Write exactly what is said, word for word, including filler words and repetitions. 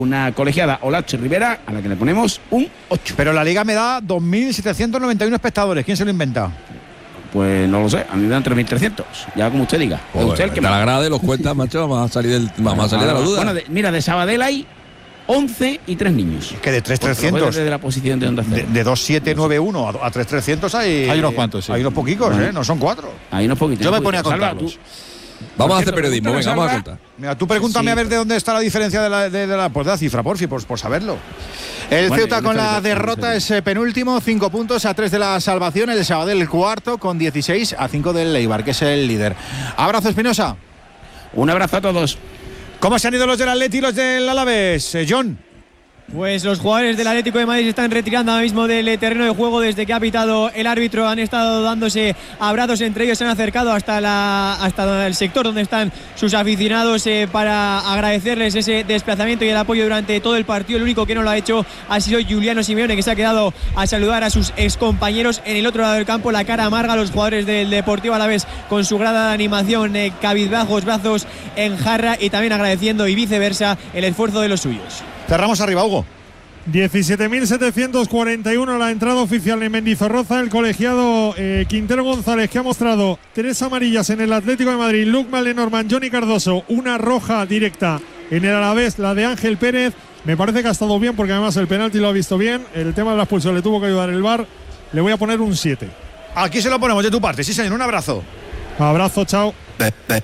Una colegiada, Olache Rivera, a la que le ponemos un ocho. Pero la Liga me da dos mil setecientos noventa y uno espectadores. ¿Quién se lo inventa? Pues no lo sé, a mí me dan tres mil trescientos. Ya como usted diga. Joder, usted el que te me... la grade, los cuentas, macho, vamos a salir, del, vamos a salir de la duda. Bueno, de, mira, de Sabadell hay once y tres niños. Es que de tres mil trescientos. Desde la posición de Onda Cero. De, de dos mil setecientos noventa y uno a, a tres mil trescientos hay. Hay unos cuantos, sí. Hay unos poquicos, Bueno. ¿eh? No son cuatro. Hay unos poquitos. Yo me ponía a Salva, contarlos. tú- Vamos a Por hacer cierto, periodismo, venga, pregúntale, vamos a Salva. contar. Mira, tú pregúntame Sí, a ver de pero- dónde está la diferencia de la, de, de la, pues de la cifra, porfi, por, por saberlo. El Bueno, Ceuta yo con no sé, la yo no derrota sé. es eh, penúltimo, cinco puntos a tres de la salvación. El Sabadell cuarto con dieciséis a cinco del Eibar, que es el líder. Abrazo, Espinosa. Un abrazo a todos. ¿Cómo se han ido los del Atleti y los del Alavés, eh, John? Pues los jugadores del Atlético de Madrid se están retirando ahora mismo del terreno de juego desde que ha pitado el árbitro. Han estado dándose abrazos entre ellos, se han acercado hasta, la, hasta el sector donde están sus aficionados eh, para agradecerles ese desplazamiento y el apoyo durante todo el partido. El único que no lo ha hecho ha sido Giuliano Simeone, que se ha quedado a saludar a sus excompañeros en el otro lado del campo. La cara amarga a los jugadores del Deportivo Alavés con su grada de animación, eh, cabizbajos, brazos en jarra, y también agradeciendo y viceversa el esfuerzo de los suyos. Cerramos arriba, Hugo. diecisiete mil setecientos cuarenta y uno la entrada oficial en Mendizorroza. El colegiado eh, Quintero González, que ha mostrado tres amarillas en el Atlético de Madrid, Luc Malenormand, Johnny Cardoso, una roja directa en el Alavés, la de Ángel Pérez. Me parece que ha estado bien porque además el penalti lo ha visto bien. El tema de la expulsión le tuvo que ayudar el V A R. Le voy a poner un siete. Aquí se lo ponemos de tu parte, sí señor, un abrazo. Abrazo, chao.